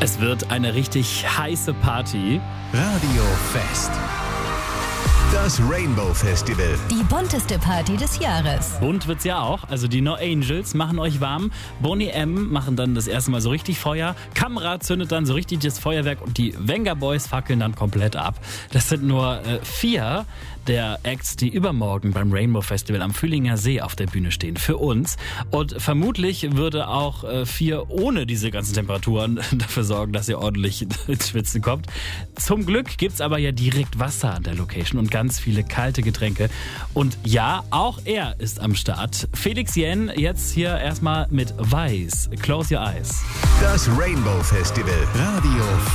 Es wird eine richtig heiße Party. Radio Fest. Das Rainbow Festival. Die bunteste Party des Jahres. Bunt wird's ja auch. Also die No Angels machen euch warm. Boney M machen dann das erste Mal so richtig Feuer. Kamera zündet dann so richtig das Feuerwerk und die Venga Boys fackeln dann komplett ab. Das sind nur 4 der Acts, die übermorgen beim Rainbow Festival am Fühlinger See auf der Bühne stehen. Für uns. Und vermutlich würde auch 4 ohne diese ganzen Temperaturen dafür sorgen, dass ihr ordentlich ins Schwitzen kommt. Zum Glück gibt's aber ja direkt Wasser an der Location und ganz viele kalte Getränke. Und ja, auch er ist am Start. Felix Jähn jetzt hier erstmal mit Weiß. Close Your Eyes. Das Rainbow Festival. Radio